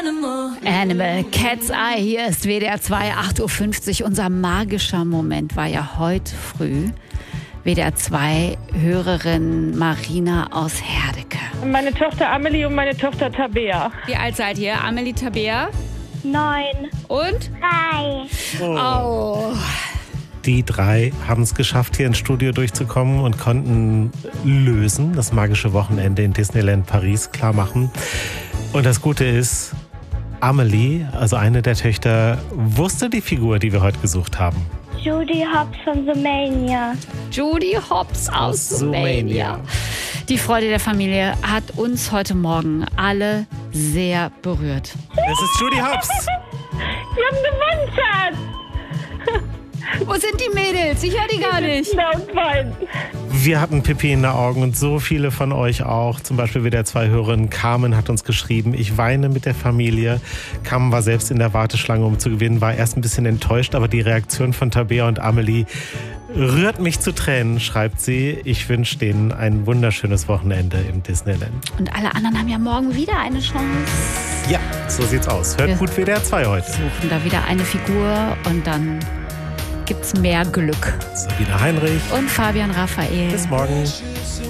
Animal Cat's Eye, hier ist WDR 2, 8:50 Uhr. Unser magischer Moment war ja heute früh. WDR 2 Hörerin Marina aus Herdecke. Meine Tochter Amelie und meine Tochter Tabea. Wie alt seid ihr? Amelie, Tabea? 9. Und? 3. Oh. Die drei haben es geschafft, hier ins Studio durchzukommen und konnten lösen, das magische Wochenende in Disneyland Paris klar machen. Und das Gute ist, Amelie, also eine der Töchter, wusste die Figur, die wir heute gesucht haben. Judy Hopps von Zoomania. Judy Hopps aus Zoomania. Die Freude der Familie hat uns heute Morgen alle sehr berührt. Es ist Judy Hopps. Wir haben gewonnen, Schatz. Wo sind die Mädels? Ich höre die gar nicht. Da und weinen. Wir hatten Pipi in den Augen und so viele von euch auch. Zum Beispiel WDR 2 Hörerin Carmen hat uns geschrieben, ich weine mit der Familie. Carmen war selbst in der Warteschlange, um zu gewinnen, war erst ein bisschen enttäuscht, aber die Reaktion von Tabea und Amelie rührt mich zu Tränen, schreibt sie. Ich wünsche denen ein wunderschönes Wochenende im Disneyland. Und alle anderen haben ja morgen wieder eine Chance. Ja, so sieht's aus. Hört Wir gut WDR 2 heute. Suchen da wieder eine Figur und dann gibt's mehr Glück. Sabine Heinrich. Und Fabian Raphael. Bis morgen.